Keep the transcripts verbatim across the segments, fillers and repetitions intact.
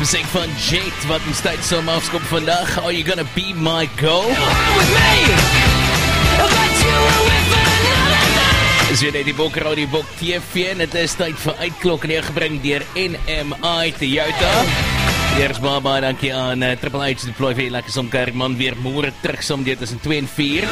muziek van Jade wat ons tyd som afskop vandag. Are you gonna be my girl? Is weer net die Bok Radio Bok T V en het is tyd vir uitklok en gebring deur N M I Toyota. Eers maar baie dankie aan uh, Triple H deploy vir lekker som kerkman weer môre terug som dit tussen twee en vier.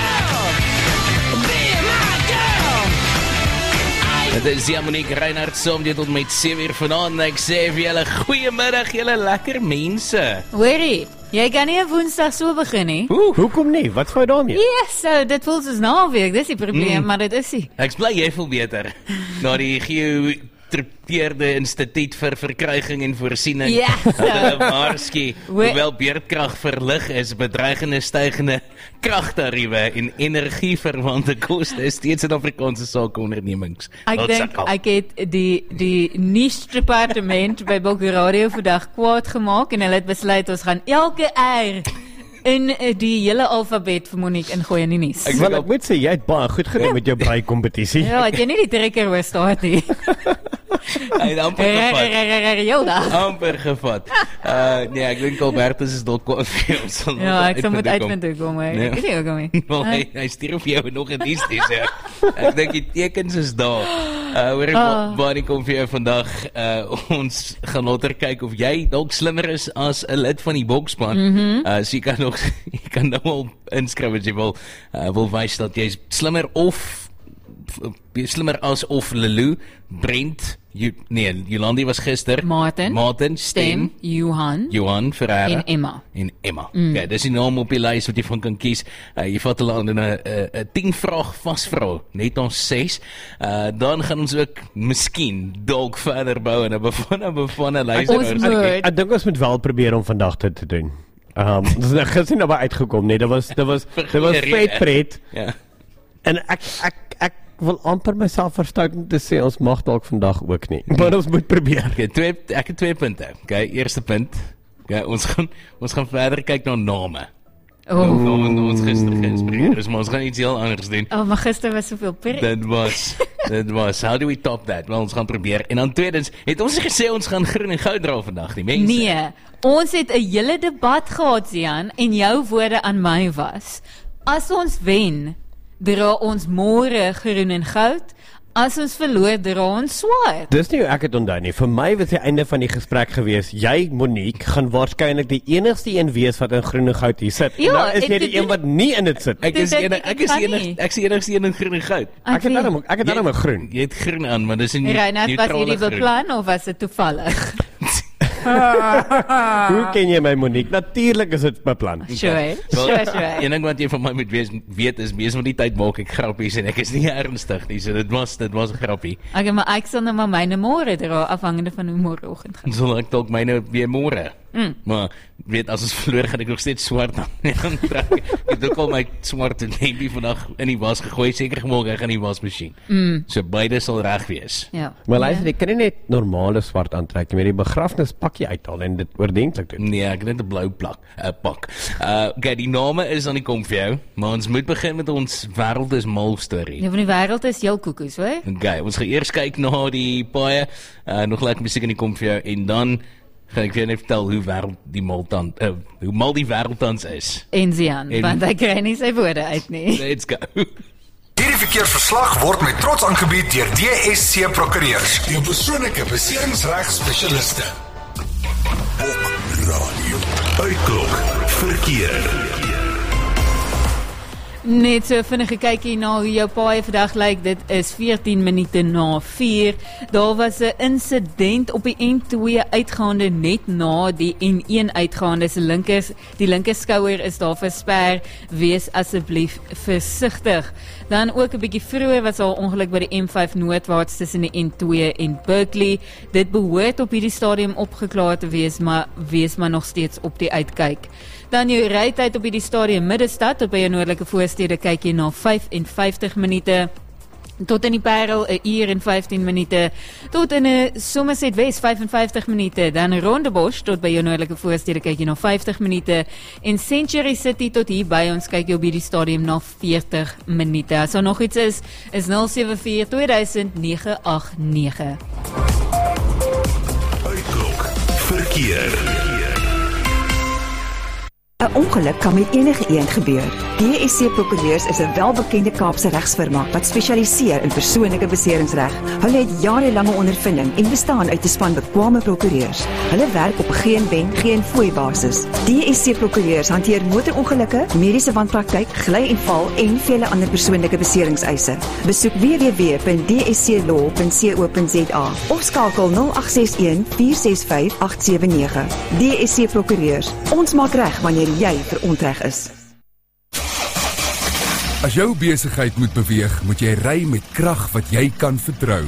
Dit is ja, Monique Reinhardt som dit tot met sewe uur vanaand. Ek sê vir julle goeiemiddag, julle lekker mense. Hoorie, jy kan nie 'n Woensdag so begin nie. Oeh, hoekom nie? Wat sou daarmee? Yes, so dit voel soos naweek, dis die probleem, Mm. maar dit is nie. Ek bly jy voel beter. Na die geotripeerde instituut vir verkryging en voorsiening. Ja, so. Hulle waarsku, We- hoewel beerdkrag verlig is, bedreigende stygende kragtariewe en energieverwante koste is steeds Suid-Afrikaanse sakeondernemings. Ek Wat dink sukkel. ek het die die nuus departement by Bok Radio vandag kwaad gemaak en hulle het besluit ons gaan elke R in uh, die hele alfabet vir Monique ingooi in die nuus. Ek- Wel, ek moet sê, jy het baie goed gedoen met jou brei-kompetisie. Ja, het jy nie die trekker hoor staan nie. Hy het amper gevat. Yoda. Amper gevat. Uh, nee, ek dink Albertus is dalk kwaad vir ons. sal Ja, nog ek sal moet uitvind uitvind hoe kom hy. Nee. Ek weet nie hoe kom hy. Wel, hy, hy stuur op jou nog 'n diens dis. Ja. Ek dink die tekens is daar. Uh hoor ek Ah. waar die kom vir jou vandag. Uh ons gaan later kyk of jy dalk slimmer is as 'n lid van die bokspan. Mm -hmm. Uh so jy kan nog jy kan nou al inskryf as jy wil uh, wil wys dat jy slimmer of slimmer as of Lelu, Brent, Ju, nee, Jolandi was gister. Martin, Martin, Stem, Stem, Johan Johan Ferreira en Emma. en Emma. Mm. Okay, dis die naam op die lys wat jy van kan kies. Uh, jy vat hulle aan in 'n 'n tien vraag vasvra, net ons ses. Uh dan gaan ons ook miskien dalk verder bou en 'n bevanne bevanne lys. Ons moet. Ek, ek dink ons moet wel probeer om vandag dit te doen. Ehm, um, dis nou gister nou baie uitgekom, nee, dit was dit was dit was vet pret. Ja. En ek ek ek wil amper myself verstout om te sê ons mag dalk vandag ook nie. Maar ons moet probeer. Okay, twee ek het twee punte. Okay, eerste punt. Okay, ons gaan ons gaan verder kyk na name. Oh, Nou, ons gister geïnspireer is, maar ons gaan iets heel anders doen. oh maar gister was soveel pret. Dit was, dit was, how do we top that? Wel, ons gaan probeer. En dan tweedens, het ons nie gesê ons gaan groen en goud dra vandag nie, mense? Nee, ons het 'n hele debat gehad, Sian, en jou woorde aan my was: as ons wen, dra ons môre groen en goud. As ons verloor, dra ons swart. Dis nie hoe ek het onthou nie. Vir my was die einde van die gesprek gewees. Jy, Monique, gaan waarskynlik die enigste een wees wat in groen en goud hier sit. Ja, en nou is en jy die dit- een wat nie in dit sit. Ek is Dit- enig, dit- ek dit is kan enig, nie. ek is die enigste een in groen en goud. Ek het weet. daarom ek het daarom 'n groen. Jy het groen aan, maar dis 'n Reinhard, was neutrale hierdie groen. beplan of was dit toevallig? Hoe ken jy my, Monique? Natuurlik is dit beplan. Sure, Wel, sure, sure. Een ding wat jy van my moet wees, weet is mees van die tyd maak ek grappies en ek is nie ernstig nie, so dit was dit was 'n grappie. Okay, maar ek sal nou maar myne môre dra, afhangende van hoe môreoggend gaan. Sal ek dalk myne weer môre. Mm. Maar weet as ons verloor gaan ek nog steeds swart aan. Dan trek ek ek het ook al my swart hempie vandag in die was gegooi, seker gemaak ek gaan die wasmasjien. Mm. So beide sal reg wees. Ja. Maar luister, ek kan nie net normale swart aantrek nie, met die begrafnispakkie uithaal en dit oordentlik doen. Nee, ek het net 'n blou plak, 'n uh, pak. Uh okay, die name is aan die kom vir jou, maar ons moet begin met ons wêreld is mal storie. Ja, van die wêreld is heel koekoes, hoor. Okay, ons gaan eers kyk na die paaie, uh, nog lekker musiek aan die kom vir jou en dan gaan ek vir jou net vertel hoe wêreld die maltand, uh, hoe mal die wêreld tans is. En Sian, En- want hy kry nie sy woorde uit nie. Let's go. Hierdie verkeersverslag word met trots aangebied deur D S C Prokureurs, jou persoonlike besigheidsregspesialiste. Bok Radio. Uitklok verkeer. Net so vinnige kykie na hoe jou paai vandag lyk. Dit is veertien minute na vier. Daar was 'n insident op die N twee uitgaande net na die N een uitgaande se linkers. Die linkerskouer is daar versper. Wees asseblief versigtig. Dan ook 'n bietjie vroeër was daar 'n ongeluk by die M vyf noordwaarts tussen die N twee en Berkeley. Dit behoort op hierdie stadium opgeklaar te wees, maar wees maar nog steeds op die uitkyk. Dan jou rytyd op hierdie stadium Middestad, op by jou noordelike voorstede kyk jy na vyf en vyftig minute. Tot in die Parel 'n uur en vyftien minute. Tot in 'n Somerset West vyf en vyftig minute. Dan Rondebosch tot by jou noordelike voorstede kyk jy na vyftig minute. En Century City tot hier by ons kyk jy op hierdie stadium na veertig minute. As daar nog iets is, is nul sewe vier twee duisend nege agt nege. Uitklok verkeer. Verkeer. 'n Ongeluk kan met enige iemand gebeur. D S C Prokureurs is 'n welbekende Kaapse regsfirma wat spesialiseer in persoonlike beseringsreg. Hulle het jarelange ondervinding en bestaan uit 'n span bekwame prokureurs. Hulle werk op geen wen, geen fooi basis. D S C Prokureurs hanteer motorongelukke, mediese wanpraktyk, gly en val en vele ander persoonlike beseringseise. Besoek w w w punt d s c law punt co punt z a of skakel nul agt ses een vier ses vyf agt sewe nege. D S C Prokureurs. Ons maak reg wanneer jy verontreg is. As jou besigheid moet beweeg, moet jy ry met krag wat jy kan vertrou.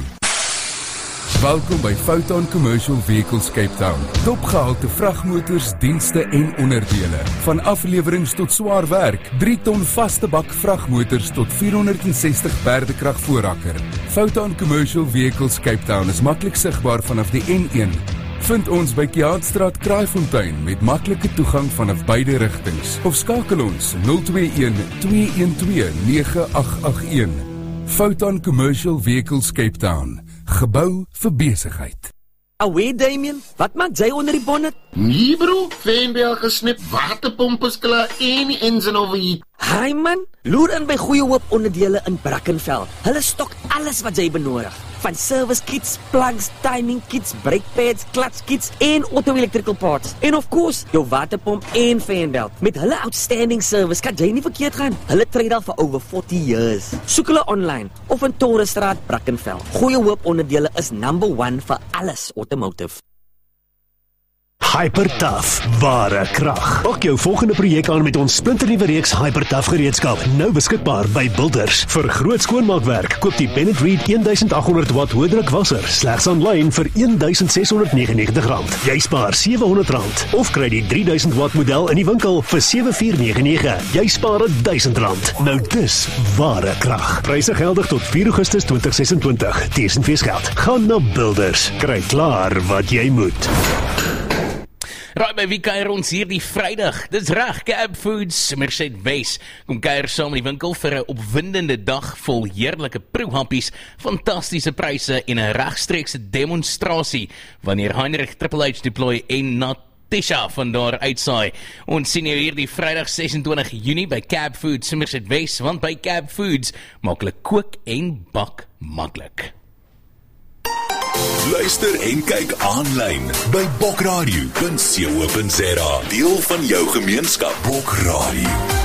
Welkom by Foton Commercial Vehicles Cape Town. Topgehalte vragmotors, dienste en onderdele. Van aflewerings tot swaar werk, drie ton vaste bak vragmotors tot vierhonderdsestig perdekrag voorrakker. Foton Commercial Vehicles Cape Town is maklik sigbaar vanaf die N een. Vind ons by Kiaatstraat Kraaifontein met maklike toegang vanaf beide rigtings. Of skakel ons nul twee een twee een twee nege agt agt een. Foton Commercial Vehicles Cape Town. Gebou vir besigheid. Away Damien, wat maak jy onder die bonnet? Nee bro, Fynbel gesnip, waterpomp is klaar en die engine overheat. Hi man, loer in by Goeie Hoop onderdele in Brackenfell. Hulle stok alles wat jy benodig. Van service kits, plugs, timing kits, brake pads, clutch kits en auto-electrical parts. En of course, jou waterpomp en fanbelt. Met hulle outstanding service kan jy nie verkeerd gaan. Hulle trade al vir over forty years. Soek hulle online of in Torrestraat, Brackenfell. Goeie Hoop onderdele is number one vir alles automotive. Hypertough, ware krag. Pak jou volgende projek aan met ons splinternuwe reeks Hypertough gereedskap, nou beskikbaar by Builders. Vir groot skoonmaakwerk, koop die Bennett Reed eenduisend agt honderd watt hoëdruk wasser slegs aanlyn vir een duisend ses honderd negentig en negentig rand. Jy spaar sewe honderd rand of kry die drie duisend watt model in die winkel vir sewe vier nege nege. Jy spaar duisend rand. Nou dis ware krag. Pryse geldig tot vier Augustus twintig ses en twintig. Teen feesgeld. Gaan na Builders. Kry klaar wat jy moet. Raai by wie kuier ons hier die Vrydag? Dis reg, Cab Foods, Somerset West. Kom kuier saam in die winkel vir 'n opwindende dag vol heerlike proehampies, fantastiese pryse en 'n regstreekse demonstrasie wanneer Heinrich Triple H deploy en Natasha van daar uitsaai. Ons sien jou hier die Vrydag ses en twintig Junie by Cab Foods, Somerset West, want by Cab Foods maak hulle kook en bak maklik. Luister en kyk aanlyn by bokradio punt co punt za. Deel van jou gemeenskap. Bokradio.